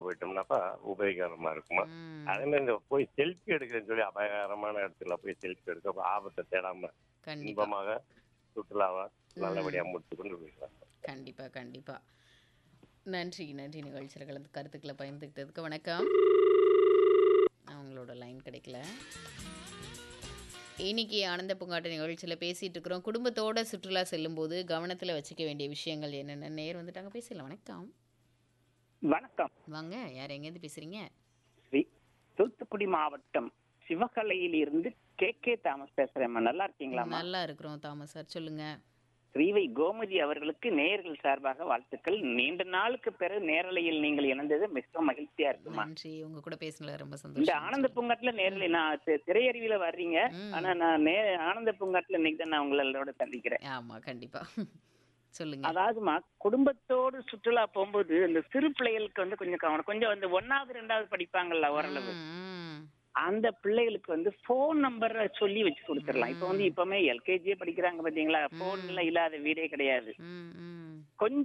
போயிட்டோம்னாப்பா உபயோகரமா இருக்குமா. அதே ம். மாதிரி இந்த போய் செல்ஃபி எடுக்கிறேன்னு சொல்லி அபாயகரமான இடத்துல போய் செல்ஃபி எடுக்க ஆபத்தை தேடாம கண்டிப்பா. இன்பமாக சுற்றுலாவை நல்லபடியா ம். முடித்து கொண்டு போயிடலாம். கண்டிப்பா, கண்டிப்பா. நன்றி, நன்றி நிகழ்ச்சியில கலந்து கருத்துக்கள பகிர்ந்துக்கிட்டதுக்கு. வணக்கம். அவங்களோட லைன் கிடைக்கல. இன்னைக்கு ஆனந்த பூங்காட்டு நிகழ்ச்சியில பேசிட்டு இருக்கிறோம். குடும்பத்தோட சுற்றுலா செல்லும்போது கவனத்துல வச்சுக்க வேண்டிய விஷயங்கள் என்னென்ன? நேயர் வந்துட்டாங்க, பேசலாம். வணக்கம். வணக்கம். வாங்க. யார் எங்கேருந்து பேசுறீங்க? ஸ்ரீ தூத்துக்குடி மாவட்டம் சிவகலையில் இருந்து கே தாமஸ் பேசுறேம்மா. நல்லா இருக்கீங்களாம்மா? நல்லா இருக்கிறோம் தாமஸ் சார். சொல்லுங்க. ஸ்ரீவை கோமதி அவர்களுக்கு நேயர்கள் சார்பாக வாழ்த்துக்கள். நீண்ட நாளுக்கு பிறகு நேரலையில் நீங்கள் இணைந்தது மிகவும் மகிழ்ச்சியா இருக்குமா. நன்றி. உங்க கூட பேசினதுல ரொம்ப இந்த சந்தோஷம். ஆனந்த சொல்லுங்க. பூங்காட்டுல நேரலை நான் திரையறிவில வர்றீங்க. ஆனா ம். நான் ஆனந்த பூங்காட்டுல இன்னைக்கு தான் நான் உங்களோட சந்திக்கிறேன். ஆமா, கண்டிப்பா. சொல்லுங்க. அதாவதுமா, குடும்பத்தோடு சுற்றுலா போகும்போது இந்த சிறு பிள்ளைகளுக்கு வந்து கொஞ்சம் கவனம், கொஞ்சம் வந்து 1வது 2வது படிப்பாங்கல்ல ஓரளவு, ம், ம், அந்த பிள்ளைகளுக்கு வந்து போன் நம்பரை சொல்லி வச்சு கொடுத்துடலாம். இப்ப வந்து ம், இப்பவுமே எல்கேஜியே படிக்கிறாங்க பாத்தீங்களா, ம், போன்ல இல்லாத வீடே கிடையாது. ம்,